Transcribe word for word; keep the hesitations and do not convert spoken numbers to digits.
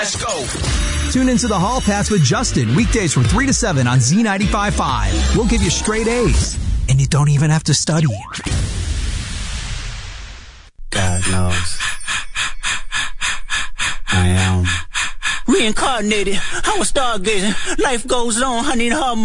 Let's go. Tune into the Hall Pass with Justin, weekdays from three to seven on Z ninety-five point five. We'll give you straight A's, and you don't even have to study. God knows. I am reincarnated. I was stargazing. Life goes on. I need her.